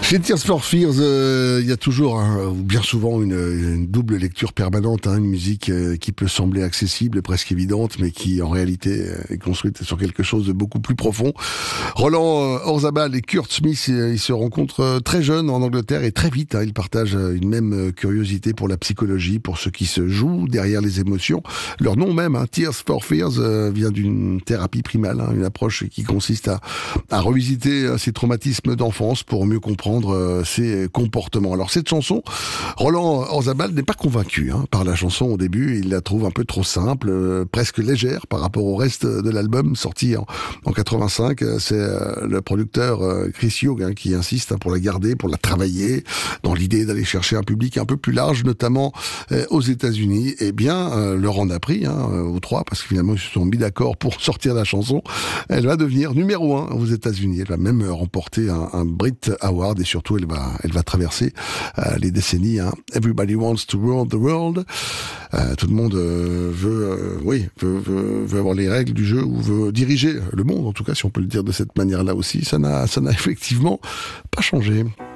Chez Tears for Fears, il y a toujours, ou bien souvent, une double lecture permanente, une musique qui peut sembler accessible, presque évidente, mais qui en réalité est construite sur quelque chose de beaucoup plus profond. Roland Orzabal et Kurt Smith, ils se rencontrent très jeunes en Angleterre et très vite, ils partagent une même curiosité pour la psychologie, pour ce qui se joue derrière les émotions. Leur nom même, Tears for Fears, vient d'une thérapie primale, une approche qui consiste à revisiter ces traumatismes d'enfance pour mieux comprendre ses comportements. Alors cette chanson, Roland Orzabal n'est pas convaincu par la chanson au début. Il la trouve un peu trop simple, presque légère par rapport au reste de l'album sorti en 85. C'est le producteur Chris Young qui insiste pour la garder, pour la travailler, dans l'idée d'aller chercher un public un peu plus large, notamment aux États-Unis. Eh bien, leur en a pris aux trois, parce que finalement ils se sont mis d'accord pour sortir la chanson. Elle va devenir numéro 1 aux États-Unis. Elle va même remporter un Brit Award. Et surtout, elle va traverser les décennies. Everybody wants to rule the world. Tout le monde veut avoir les règles du jeu, ou veut diriger le monde, en tout cas, si on peut le dire de cette manière-là aussi. Ça n'a effectivement pas changé.